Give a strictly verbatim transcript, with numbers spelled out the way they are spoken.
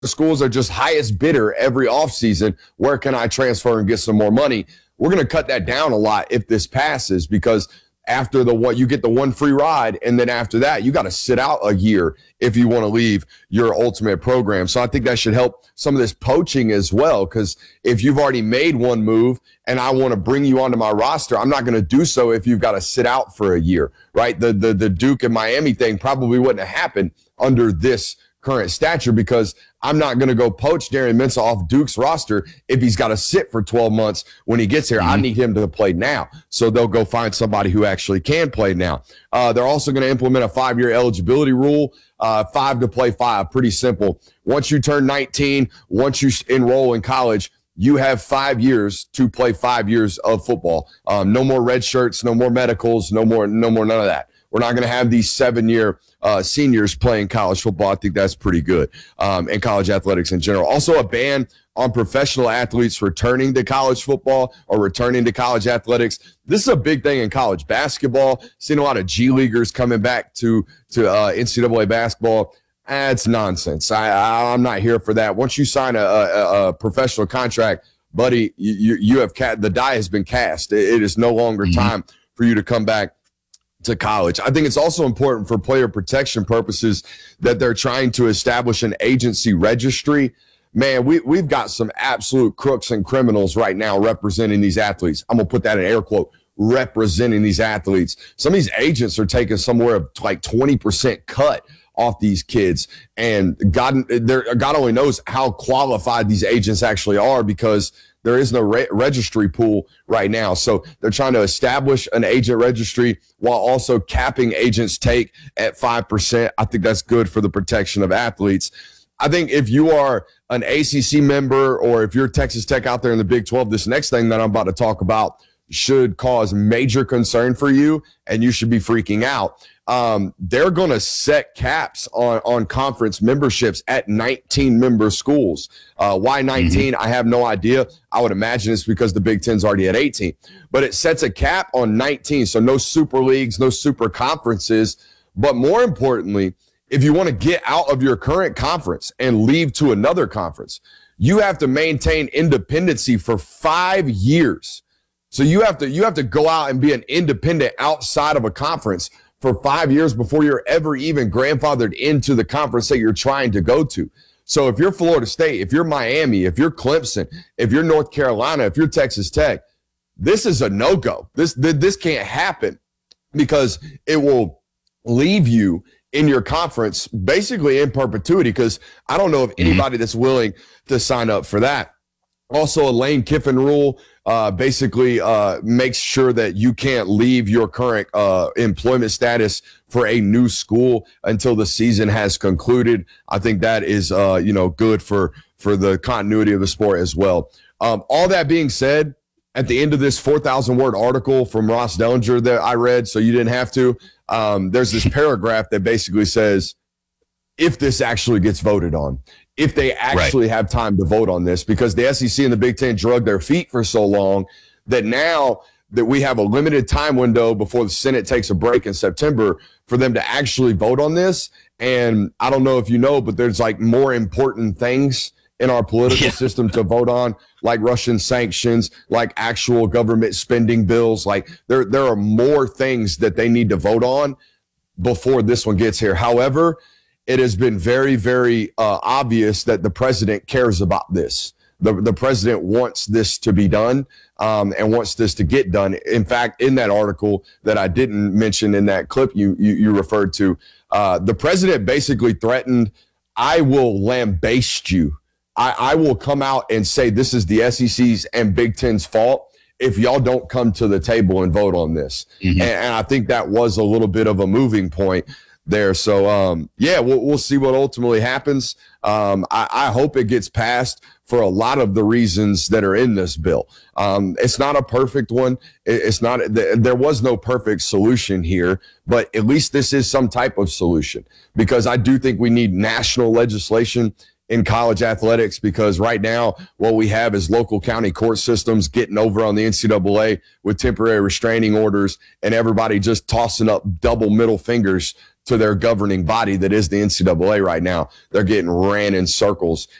schools are just highest bidder every offseason. Where can I transfer and get some more money? We're going to cut that down a lot if this passes, because after the what you get the one free ride, and then after that you got to sit out a year if you want to leave your ultimate program. So I think that should help some of this poaching as well, because if you've already made one move and I want to bring you onto my roster, I'm not going to do so if you've got to sit out for a year, right? The the the Duke and Miami thing probably wouldn't have happened under this current stature, because I'm not going to go poach Darian Mensah off Duke's roster if he's got to sit for twelve months when he gets here. Mm-hmm. I need him to play now. So they'll go find somebody who actually can play now. Uh, they're also going to implement a five-year eligibility rule, uh, five to play five. Pretty simple. Once you turn nineteen, once you enroll in college, you have five years to play five years of football. Um, no more red shirts, no more medicals, no more, no more, none of that. We're not going to have these seven-year uh, seniors playing college football. I think that's pretty good, um, and college athletics in general. Also, a ban on professional athletes returning to college football or returning to college athletics. This is a big thing in college basketball. Seen a lot of G Leaguers coming back to to uh, N C double A basketball. That's nonsense. I, I, I'm not here for that. Once you sign a, a, a professional contract, buddy, you, you have ca- the die has been cast. It, it is no longer mm-hmm. time for you to come back to college. I think it's also important for player protection purposes that they're trying to establish an agency registry. Man, we, we've got some absolute crooks and criminals right now representing these athletes. I'm going to put that in air quote, representing these athletes. Some of these agents are taking somewhere like twenty percent cut off these kids. And God, God only knows how qualified these agents actually are, because there is no re- registry pool right now. So they're trying to establish an agent registry while also capping agents' take at five percent. I think that's good for the protection of athletes. I think if you are an A C C member, or if you're Texas Tech out there in the Big twelve, this next thing that I'm about to talk about should cause major concern for you, and you should be freaking out. Um, they're going to set caps on, on conference memberships at nineteen member schools. Uh, why nineteen? Mm-hmm. I have no idea. I would imagine it's because the Big Ten's already at eighteen, but it sets a cap on nineteen. So no super leagues, no super conferences. But more importantly, if you want to get out of your current conference and leave to another conference, you have to maintain independency for five years. So you have to, you have to go out and be an independent outside of a conference for five years before you're ever even grandfathered into the conference that you're trying to go to. So if you're Florida State, if you're Miami, if you're Clemson, if you're North Carolina, if you're Texas Tech, this is a no-go. This, this can't happen, because it will leave you in your conference basically in perpetuity, because I don't know of anybody that's willing to sign up for that. Also, a Lane Kiffin rule uh, basically uh, makes sure that you can't leave your current uh, employment status for a new school until the season has concluded. I think that is, uh, you know, good for for the continuity of the sport as well. Um, all that being said, at the end of this four thousand word article from Ross Dellinger that I read, so you didn't have to, um, there's this paragraph that basically says, if this actually gets voted on, if they actually right. have time to vote on this, because the S E C and the Big Ten drug their feet for so long that now that we have a limited time window before the Senate takes a break in September for them to actually vote on this. And I don't know if you know, but there's like more important things in our political yeah. system to vote on, like Russian sanctions, like actual government spending bills. Like there, there are more things that they need to vote on before this one gets here. However, it has been very, very uh, obvious that the president cares about this. The, the president wants this to be done um, and wants this to get done. In fact, in that article that I didn't mention in that clip you you, you referred to, uh, the president basically threatened, I will lambaste you. I, I will come out and say this is the S E C's and Big Ten's fault if y'all don't come to the table and vote on this. Mm-hmm. And, and I think that was a little bit of a moving point there. So, um, yeah, we'll, we'll see what ultimately happens. Um, I, I hope it gets passed for a lot of the reasons that are in this bill. Um, it's not a perfect one. It, it's not, there was no perfect solution here, but at least this is some type of solution, because I do think we need national legislation in college athletics, because right now what we have is local county court systems getting over on the N C double A with temporary restraining orders, and everybody just tossing up double middle fingers to their governing body that is the N C double A right now. They're getting ran in circles.